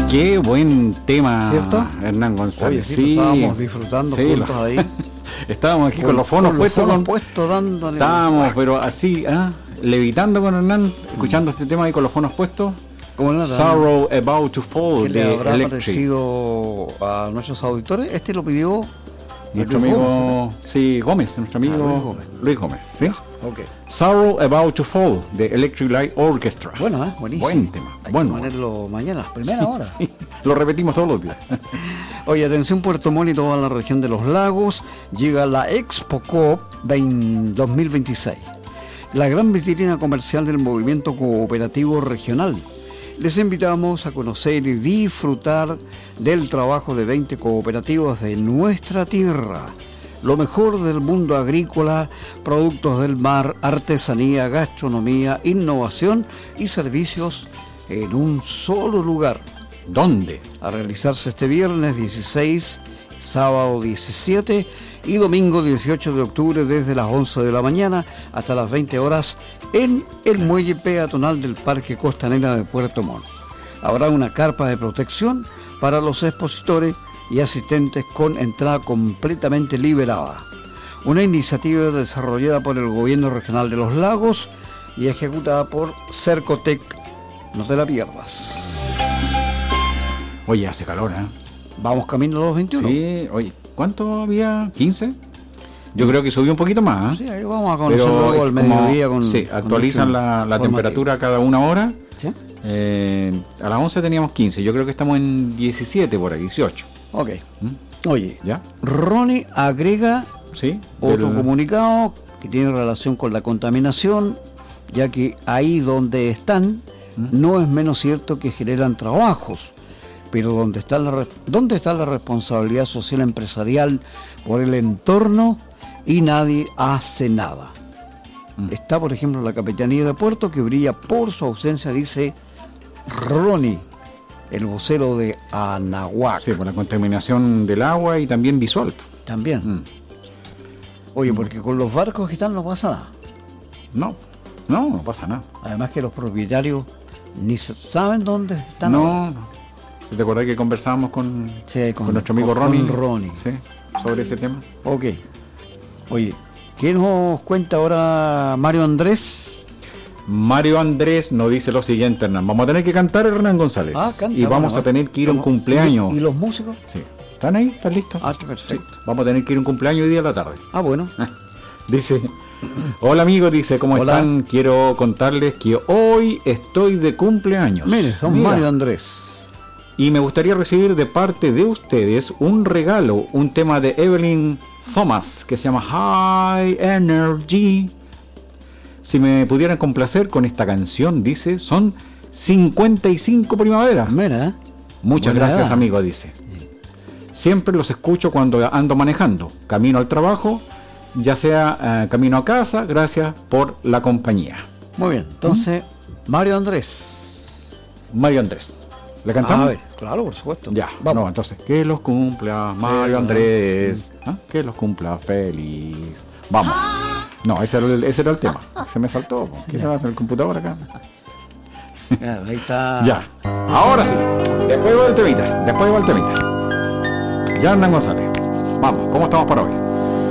Qué buen tema, ¿cierto? Hernán González. Oye, sí, estábamos disfrutando juntos ahí. Estábamos aquí con los fonos puestos, dándole. Estábamos, pero así, levitando con Hernán, escuchando este tema ahí con los fonos puestos. Sorrow About to Fall. ¿Qué le habrá Electric. parecido a nuestros auditores? Este lo pidió nuestro Luis amigo Gómez, sí, Gómez, nuestro amigo Luis Gómez, ¿sí? Okay. Sorrow About to Fall de Electric Light Orchestra. Bueno, buenísimo. Buen tema. Hay bueno. que ponerlo mañana, primera hora. Sí, lo repetimos todos los días. Oye, atención Puerto Montt y toda la región de los lagos, llega la Expo Coop 2026, la gran vitrina comercial del movimiento cooperativo regional. Les invitamos a conocer y disfrutar del trabajo de 20 cooperativas de nuestra tierra. Lo mejor del mundo agrícola, productos del mar, artesanía, gastronomía, innovación y servicios en un solo lugar. ¿Dónde? A realizarse este viernes 16, sábado 17 y domingo 18 de octubre desde las 11 de la mañana hasta las 20 horas en el muelle peatonal del Parque Costanera de Puerto Montt. Habrá una carpa de protección para los expositores y asistentes con entrada completamente liberada. Una iniciativa desarrollada por el Gobierno Regional de los Lagos y ejecutada por Cercotec. No te la pierdas. Oye, hace calor, ¿eh? Vamos camino a los 21. Sí, oye, ¿cuánto había? ¿15? Yo creo que subió un poquito más, ¿eh? Sí, ahí vamos a conocer luego el mediodía con... Sí, actualizan la temperatura cada una hora. ¿Sí? A las 11 teníamos 15, yo creo que estamos en 17 por ahí, 18. Ok. Oye, ¿ya? Ronnie agrega otro comunicado que tiene relación con la contaminación, ya que ahí donde están no es menos cierto que generan trabajos, pero ¿dónde está la responsabilidad social empresarial por el entorno? Y nadie hace nada. Está, por ejemplo, la Capitanía de Puerto, que brilla por su ausencia, dice Ronnie, el vocero de Anahuac. Sí, por la contaminación del agua y también visual. También. Oye, porque con los barcos que están no pasa nada. No pasa nada. Además que los propietarios ni saben dónde están. No. ¿Te acordás que conversábamos con nuestro amigo Ronnie? Sí, sobre ese tema. Ok. Oye, ¿qué nos cuenta ahora Mario Andrés? Mario Andrés nos dice lo siguiente, Hernán. Vamos a tener que cantar, Hernán González. Canta, y vamos a tener que ir a un cumpleaños. ¿Y los músicos? Sí. ¿Están ahí? ¿Están listos? Perfecto. Sí. Vamos a tener que ir a un cumpleaños hoy día a la tarde. Bueno. Dice, hola amigos, dice, ¿cómo están? Quiero contarles que hoy estoy de cumpleaños. Mire, son Mario Andrés. Y me gustaría recibir de parte de ustedes un regalo, un tema de Evelyn Thomas, que se llama High Energy. Si me pudieran complacer con esta canción, dice, son 55 primaveras. Mira. Muchas gracias, amigo, dice. Siempre los escucho cuando ando manejando, camino al trabajo, ya sea camino a casa. Gracias por la compañía. Muy bien, entonces, Mario Andrés. ¿Le cantamos? A ver, claro, por supuesto. Ya, vamos. No, entonces, que los cumpla Mario Andrés. Que los cumpla feliz. Vamos. No, ese era el tema. Se me saltó. ¿Qué se va a hacer el computador acá? Claro, ahí está. Ya. Ahora sí. Después va el temita. Ya, Hernán González. Vamos, ¿cómo estamos para hoy?